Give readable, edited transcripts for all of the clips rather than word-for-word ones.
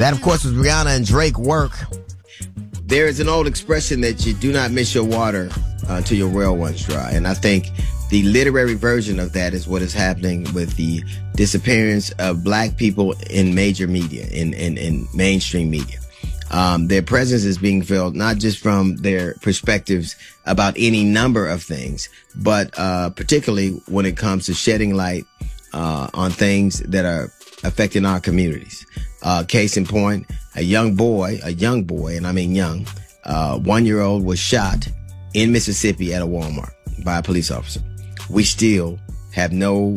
That, of course, was Rihanna and Drake Work. There is an old expression that you do not miss your water until your well runs dry. And I think the literary version of that is what is happening with the disappearance of black people in major media, in mainstream media. Their presence is being felt not just from their perspectives about any number of things, but particularly when it comes to shedding light on things that are affecting our communities. Case in point, a young boy, and I mean young, 1-year-old was shot in Mississippi at a Walmart by a police officer. We still have no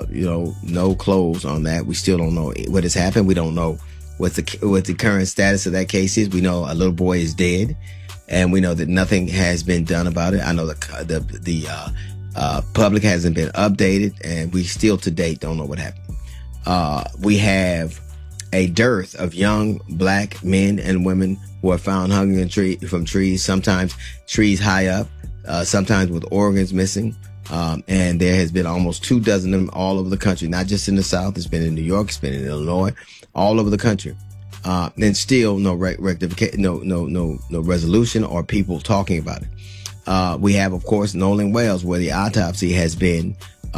close on that. We still don't know what has happened. We don't know what the current status of that case is. We know a little boy is dead, and we know that nothing has been done about it. I know the public hasn't been updated, and we still to date don't know what happened. We have a dearth of young black men and women who are found hanging from trees, sometimes trees high up, sometimes with organs missing. And there has been almost 24 of them all over the country, not just in the South. It's been in New York, it's been in Illinois, all over the country. And still no rectification, no resolution or people talking about it. We have, of course, Nolan Wells, where the autopsy has been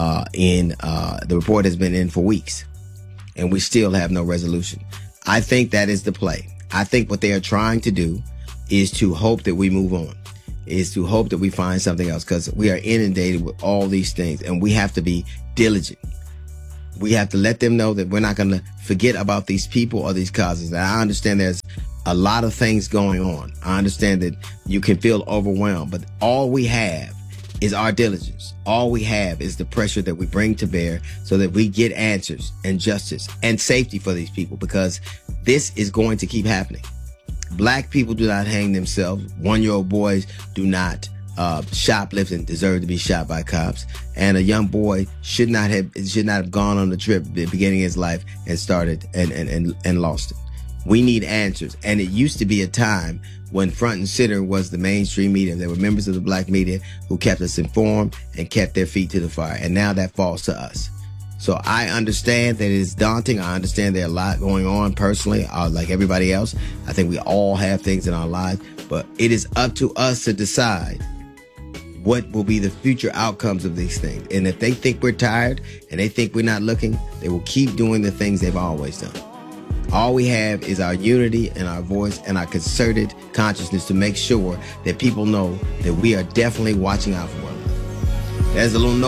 the report has been in for weeks, and we still have no resolution. I think that is the play. I think what they are trying to do is to hope that we move on, is to hope that we find something else, because we are inundated with all these things, and we have to be diligent. We have to let them know that we're not going to forget about these people or these causes. And I understand there's a lot of things going on. I understand that you can feel overwhelmed, but all we have is our diligence. All we have is the pressure that we bring to bear so that we get answers and justice and safety for these people, because this is going to keep happening. Black people do not hang themselves. 1-year-old boys do not shoplift and deserve to be shot by cops. And a young boy should not have gone on the trip at the beginning of his life and started and lost it. We need answers. And it used to be a time when front and center was the mainstream media. There were members of the black media who kept us informed and kept their feet to the fire. And now that falls to us. So I understand that it is daunting. I understand there are a lot going on personally, like everybody else. I think we all have things in our lives, but it is up to us to decide what will be the future outcomes of these things. And if they think we're tired and they think we're not looking, they will keep doing the things they've always done. All we have is our unity and our voice and our concerted consciousness to make sure that people know that we are definitely watching out for one another. There's a little